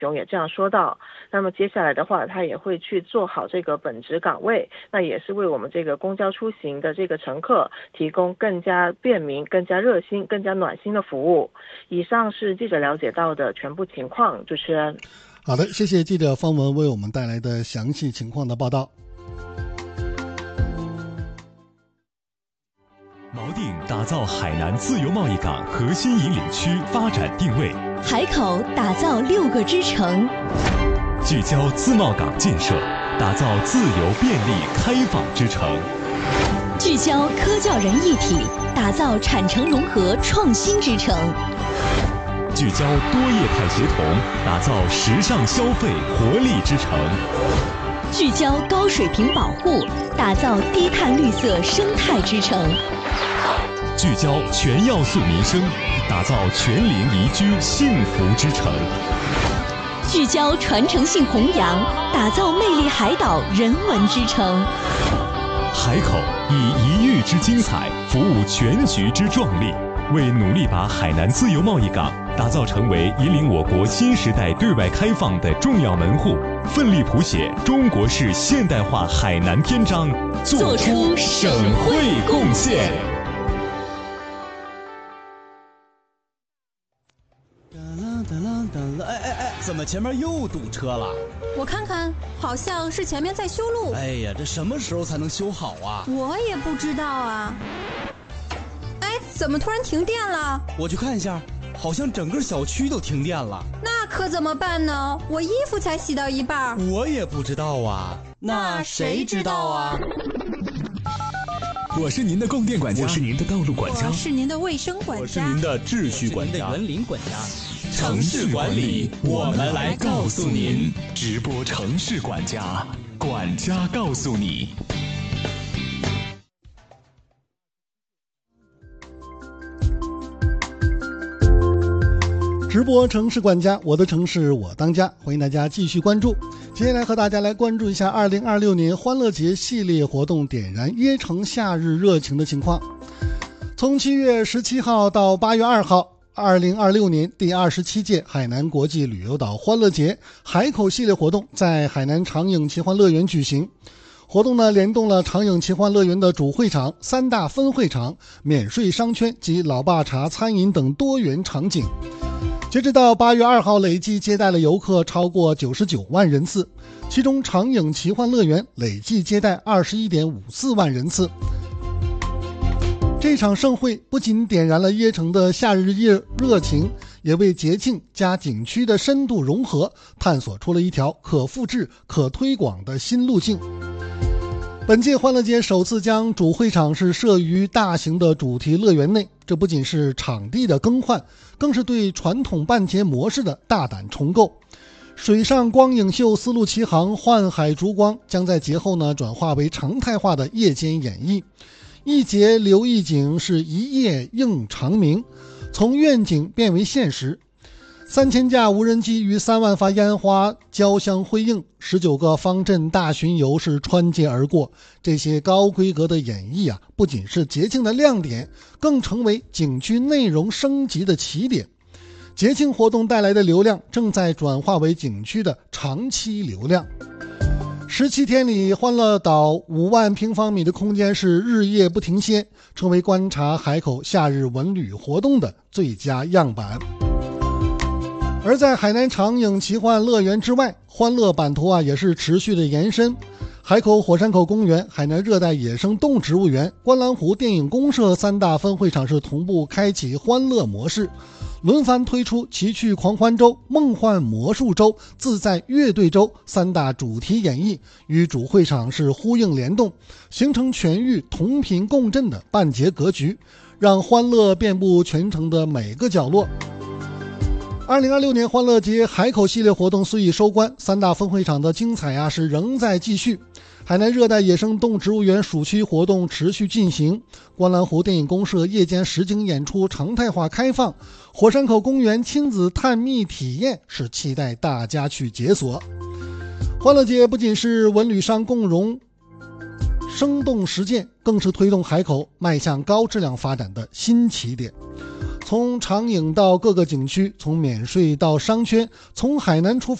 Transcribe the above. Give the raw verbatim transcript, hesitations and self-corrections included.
雄也这样说到。那么接下来的话，他也会去做好这个本职岗位，那也是为我们这个公交出行的这个乘客提供更加便民、更加热心、更加暖心的服务。以上是记者了解到的全部情况，主持人。 好的，谢谢记者方文为我们带来的详细情况的报道。 锚定打造海南自由贸易港核心引领区发展定位， 海口打造六个支城， 聚焦自贸港建设，打造自由便利开放之城， 聚焦科教人一体，打造产城融合创新之城， 聚焦多业态协同，打造时尚消费活力之城， 聚焦高水平保护，打造低碳绿色生态之城， 聚焦全要素民生，打造全龄宜居幸福之城， 聚焦传承性弘扬，打造魅力海岛人文之城。 海口以一域之精彩服务全局之壮丽，为努力把海南自由贸易港打造成为引领我国新时代对外开放的重要门户，奋力谱写中国式现代化海南篇章，做出省会贡献。 哎哎哎，怎么前面又堵车了？ 我看看，好像是前面在修路。 哎呀，这什么时候才能修好啊？ 我也不知道啊。哎，怎么突然停电了？ 我去看一下，好像整个小区都停电了。 那可怎么办呢？我衣服才洗到一半。 我也不知道啊。那谁知道啊？ 我是您的供电管家，我是您的道路管家， 我是您的卫生管家， 我是您的秩序管家， 园林管家。 城市管理，我们来告诉您。直播城市管家，管家告诉你。 直播城市管家，我的城市我当家，欢迎大家继续关注。接下来和大家来关注一下二零二六年欢乐节系列活动点燃椰城夏日热情的情况。从七月十七号到八月二号，二零二六年第二十七届海南国际旅游岛欢乐节海口系列活动在海南长影奇幻乐园举行。活动呢联动了长影奇幻乐园的主会场、三大分会场、免税商圈及老爸茶餐饮等多元场景。截止到八月二号，累计接待了游客超过九十九万人次，其中长影奇幻乐园累计接待二十一点五四万人次。这场盛会不仅点燃了椰城的夏日热热情，也为节庆加景区的深度融合探索出了一条可复制、可推广的新路径。本届欢乐节首次将主会场是设于大型的主题乐园内，这不仅是场地的更换，更是对传统办节模式的大胆重构。水上光影秀丝路奇航、幻海烛光将在节后呢转化为常态化的夜间演绎。一节留一景是一夜映长明，从愿景变为现实。三千架无人机与三万发烟花交相辉映，十九个方阵大巡游是穿街而过。这些高规格的演绎啊，不仅是节庆的亮点，更成为景区内容升级的起点。节庆活动带来的流量正在转化为景区的长期流量。十七天里，欢乐岛五万平方米的空间是日夜不停歇，成为观察海口夏日文旅活动的最佳样板。而在海南长影奇幻乐园之外，欢乐版图啊也是持续的延伸。海口火山口公园、海南热带野生动植物园、观澜湖电影公社三大分会场是同步开启欢乐模式，轮番推出奇趣狂欢周、梦幻魔术周、自在乐队周三大主题演绎，与主会场是呼应联动，形成全域同频共振的办节格局，让欢乐遍布全城的每个角落。二零二六年欢乐节海口系列活动虽已收官，三大分会场的精彩啊是仍在继续。海南热带野生动植物园暑期活动持续进行，观澜湖电影公社夜间实景演出常态化开放，火山口公园亲子探秘体验是期待大家去解锁。欢乐节不仅是文旅商共融生动实践，更是推动海口迈向高质量发展的新起点。 从长影到各个景区，从免税到商圈，从海南出发